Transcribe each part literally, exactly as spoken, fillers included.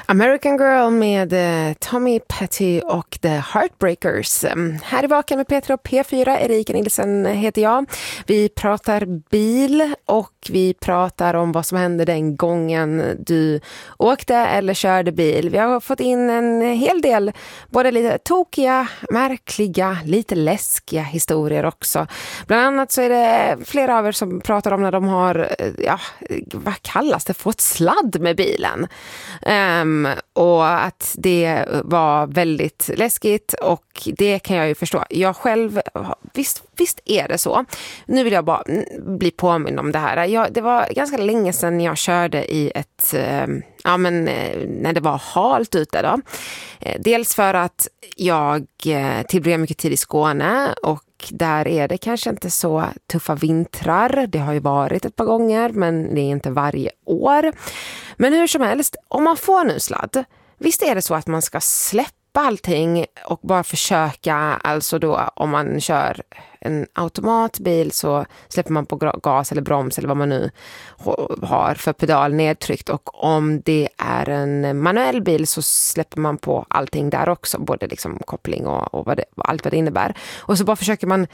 American Girl med eh, Tommy Petty och The Heartbreakers. Mm, här är Vaken med Petra och P fyra. Erika Nilsson heter jag. Vi pratar bil och vi pratar om vad som hände den gången du åkte eller körde bil. Vi har fått in en hel del både lite tokiga, märkliga, lite läskiga historier också. Bland annat så är det flera av er som pratar om när de har, ja, vad kallas det, fått sladd med bilen. Um, och att det var väldigt läskigt, och det kan jag ju förstå. Jag själv, visst, visst är det så. Nu vill jag bara bli påminn om det här. Jag, det var ganska länge sedan jag körde i ett, ja men när det var halt ute då. Dels för att jag tillbringar mycket tid i Skåne, och där är det kanske inte så tuffa vintrar. Det har ju varit ett par gånger, men det är inte varje år. Men hur som helst, om man får nu sladd, visst är det så att man ska släppa allting och bara försöka, alltså då om man kör en automatbil så släpper man på gas eller broms eller vad man nu har för pedal nedtryckt, och om det är en manuell bil så släpper man på allting där också, både liksom koppling och, och vad det, allt vad det innebär, och så bara försöker man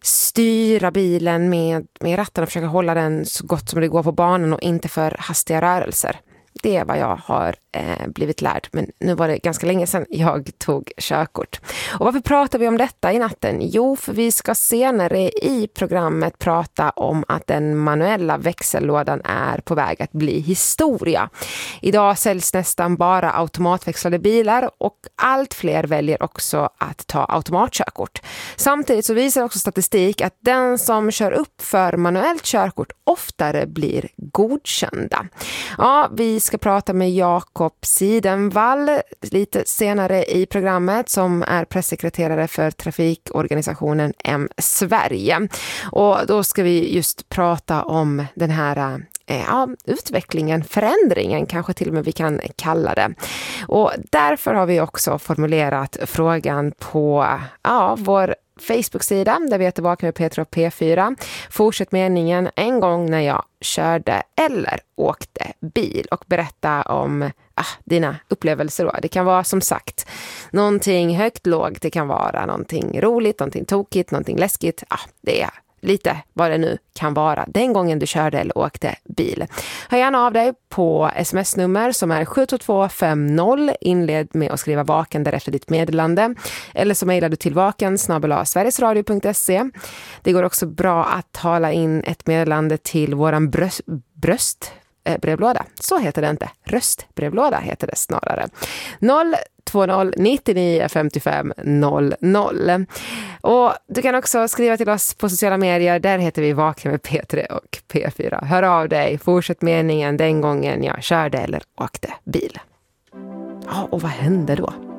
styra bilen med, med ratten och försöka hålla den så gott som det går på banan och inte för hastiga rörelser. Det är vad jag har eh, blivit lärd. Men nu var det ganska länge sedan jag tog körkort. Och varför pratar vi om detta i natten? Jo, för vi ska senare i programmet prata om att den manuella växellådan är på väg att bli historia. Idag säljs nästan bara automatväxlade bilar, och allt fler väljer också att ta automatkörkort. Samtidigt så visar också statistik att den som kör upp för manuellt körkort oftare blir godkända. Ja, vi ska prata med Jakob Sidenvall lite senare i programmet, som är pressekreterare för trafikorganisationen M Sverige. Och då ska vi just prata om den här ja, utvecklingen, förändringen kanske till och med vi kan kalla det. Och därför har vi också formulerat frågan på ja, vår Facebook-sida där vi heter Vaken med Petra och P fyra. Fortsätt meningen en gång när jag körde eller åkte bil, och berätta om ah, dina upplevelser då. Det kan vara som sagt någonting högt, lågt, det kan vara någonting roligt, någonting tokigt, någonting läskigt. Ah, det är lite vad det nu kan vara den gången du körde eller åkte bil. Hör gärna av dig på sms-nummer som är sju två två fem noll. Inled med att skriva vaken därefter ditt meddelande. Eller så mejlar du till vaken snabel-a sverigesradio punkt se. Det går också bra att tala in ett meddelande till våran bröst, bröst eh, brevlåda. Så heter det inte. Röstbrevlåda heter det snarare. noll två noll nittionio femtiofem noll noll. Och du kan också skriva till oss på sociala medier. Där heter vi Vaken med P tre och P fyra. Hör av dig. Fortsätt meningen den gången jag körde eller åkte bil. Ja, och vad hände då?